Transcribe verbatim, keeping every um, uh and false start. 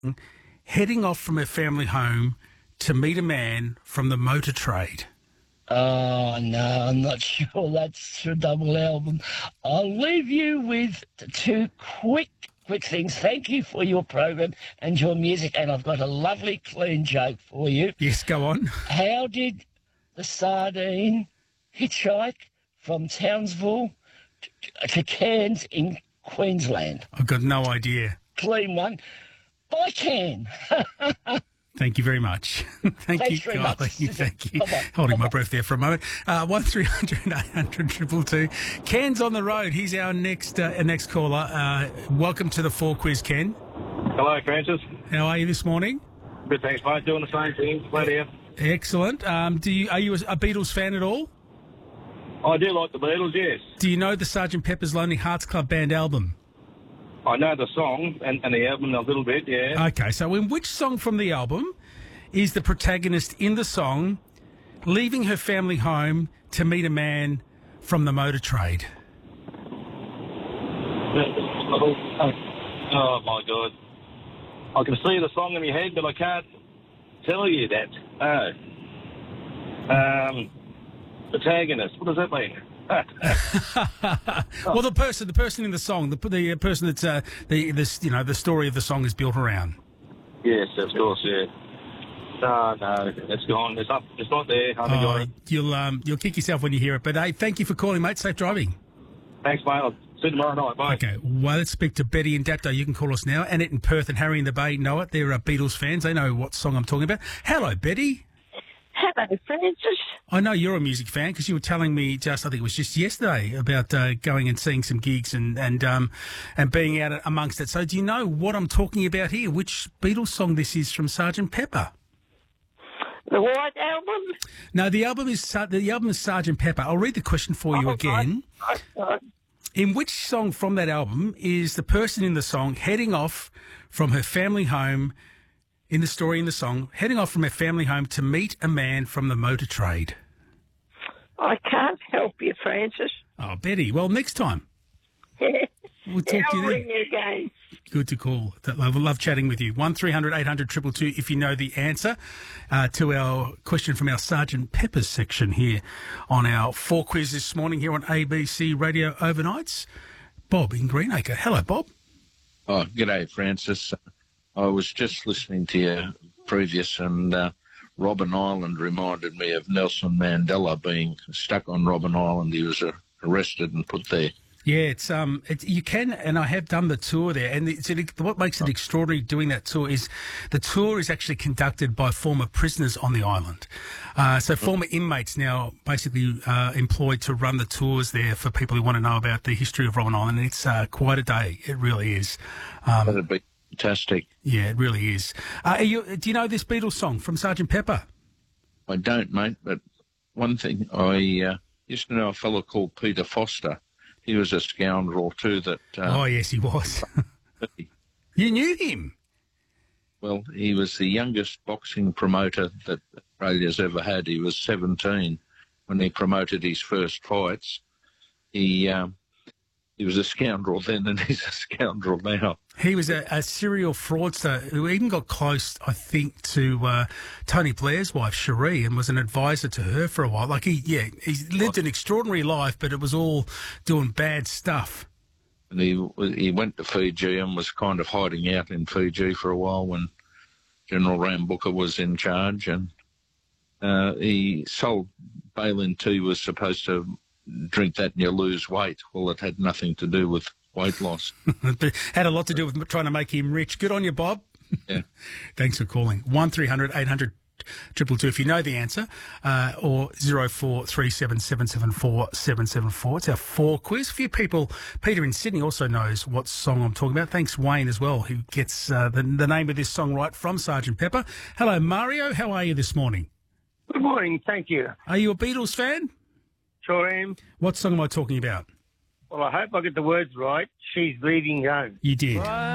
heading off from her family home to meet a man from the motor trade. Oh, no, I'm not sure that's a double album. I'll leave you with two quick, quick things. Thank you for your program and your music, and I've got a lovely, clean joke for you. Yes, go on. How did the sardine hitchhike from Townsville to, to Cairns in Queensland? I've got no idea. Clean one. By Cairn. Thank you very much. Thank Thanks you, very Kylie. much. Thank you. Bye-bye. Holding my Bye-bye. breath there for a moment. Uh, one three hundred eight hundred two two. Ken's on the road. He's our next uh, our next caller. Uh, welcome to the Four Quiz, Ken. Hello, Francis. How are you this morning? Good, thanks, mate. Doing the same thing. Glad here. Excellent. Um, do you are you a, a Beatles fan at all? I do like the Beatles, yes. Do you know the Sergeant Pepper's Lonely Hearts Club Band album? I know the song and, and the album a little bit, yeah. Okay, so in which song from the album is the protagonist in the song leaving her family home to meet a man from the motor trade? Oh, my God. I can see the song in my head, but I can't tell you that. Oh. Um, protagonist. What does that mean? Well, the person, the person in the song, the the person that's uh, the this you know the story of the song is built around. Yes, of course, yeah. No, no, it's gone. It's not. It's not there. I haven't got Oh, it. you'll um you'll kick yourself when you hear it. But hey, thank you for calling, mate. Safe driving. Thanks, mate. I'll see you tomorrow night. Bye. Okay, well, let's speak to Betty in Dapto. You can call us now. Annette in Perth and Harry in the Bay know it. They're uh, Beatles fans. They know what song I'm talking about. Hello, Betty. Hello, Francis. I know you're a music fan because you were telling me just, I think it was just yesterday, about uh, going and seeing some gigs and and um and being out amongst it. So do you know what I'm talking about here? Which Beatles song this is from Sergeant Pepper? The White Album? No, the album is Sar- the album is Sergeant Pepper. I'll read the question for you Oh, again. right, right. In which song from that album is the person in the song heading off from her family home? In the story in the song, heading off from her family home to meet a man from the motor trade. I can't help you, Francis. Oh, Betty. Well, next time. We'll talk to I'll you ring then. you again. Good to call. I love chatting with you. one three hundred eight hundred two two two if you know the answer uh, to our question from our Sergeant Pepper's section here on our Four Quiz this morning here on A B C Radio Overnights. Bob in Greenacre. Hello, Bob. Oh, g'day, Francis. I was just listening to you previous, and uh, Robben Island reminded me of Nelson Mandela being stuck on Robben Island. He was uh, arrested and put there. Yeah, it's um, it's, you can, and I have done the tour there. And it's, it, what makes it extraordinary doing that tour is the tour is actually conducted by former prisoners on the island. Uh, so former inmates now basically uh, employed to run the tours there for people who want to know about the history of Robben Island. And it's uh, quite a day. It really is. Um, That'd be fantastic. Yeah, it really is. Uh, are you, do you know this Beatles song from Sergeant Pepper? I don't, mate, but one thing, I uh, used to know a fellow called Peter Foster. He was a scoundrel too that... Uh, Oh, yes, he was. You knew him? Well, he was the youngest boxing promoter that Australia's ever had. He was seventeen when he promoted his first fights. He um, he was a scoundrel then, and he's a scoundrel now. He was a, a serial fraudster who even got close, I think, to uh, Tony Blair's wife, Cherie, and was an advisor to her for a while. Like, he, yeah, he lived an extraordinary life, but it was all doing bad stuff. And he he went to Fiji and was kind of hiding out in Fiji for a while when General Rambuka was in charge, and uh, he sold Balin tea. Was supposed to drink that and you lose weight. Well, it had nothing to do with weight loss. But had a lot to do with trying to make him rich. Good on you, Bob. Yeah. Thanks for calling. one three hundred eight hundred two two two if you know the answer, uh, or zero four three seven seven seven four seven seven four. It's our Four Quiz. A few people, Peter in Sydney also knows what song I'm talking about. Thanks, Wayne, as well, who gets uh, the, the name of this song right from Sergeant Pepper. Hello, Mario. How are you this morning? Good morning, thank you. Are you a Beatles fan? Sure am. What song am I talking about? Well, I hope I get the words right. She's leaving home. You did.